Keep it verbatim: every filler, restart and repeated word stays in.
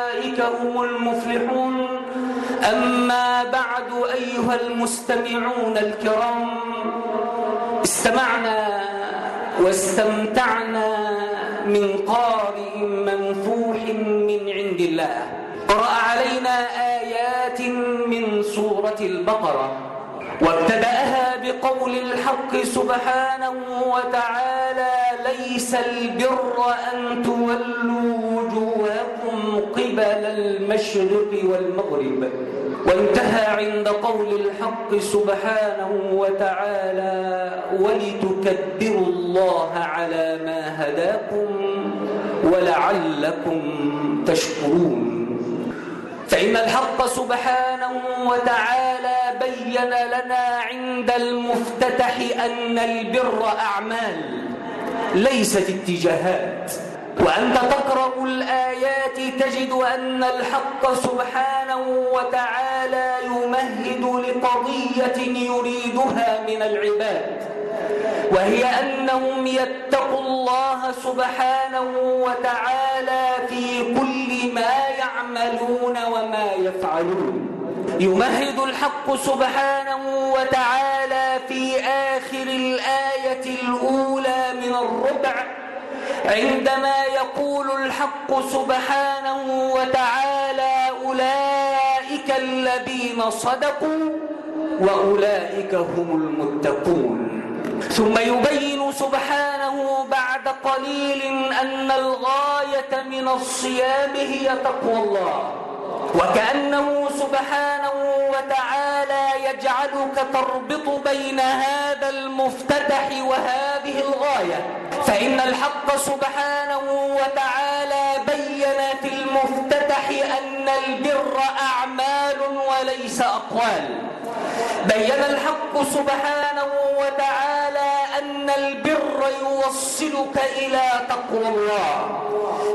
أولئك هم المفلحون. أما بعد أيها المستمعون الكرام، استمعنا واستمتعنا من قارئ منفوح من عند الله، قرأ علينا آيات من سورة البقرة، وابتدأها بقول الحق سبحانه وتعالى: ليس البر أن تولوا وجوهكم قبل المشرق والمغرب، وانتهى عند قول الحق سبحانه وتعالى: ولتكبروا الله على ما هداكم ولعلكم تشكرون. فإن الحق سبحانه وتعالى بين لنا عند المفتتح أن البر أعمال ليست اتجاهات، وأنت تقرأ الآيات تجد أن الحق سبحانه وتعالى يمهد لقضية يريدها من العباد، وهي أنهم يتقوا الله سبحانه وتعالى في كل ما يعملون وما يفعلون. يمهد الحق سبحانه وتعالى في آخر الآية الأولى من الربع عندما يقول الحق سبحانه وتعالى: أولئك الذين صدقوا وأولئك هم المتقون. ثم يبين سبحانه بعد قليل أن الغاية من الصيام هي تقوى الله، وكأنه سبحانه وتعالى يجعلك تربط بين هذا المفتتح وهذه الغاية، فإن الحق سبحانه وتعالى بين في المفتتح أن البر أعمال وليس أقوال. بين الحق سبحانه وتعالى أن البر يوصلك إلى تقوى الله،